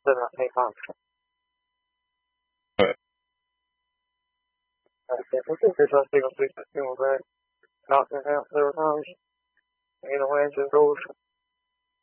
真的可以放手。 对。 也不是只说这个对象，因为我们老先生有当时，你的位置都是。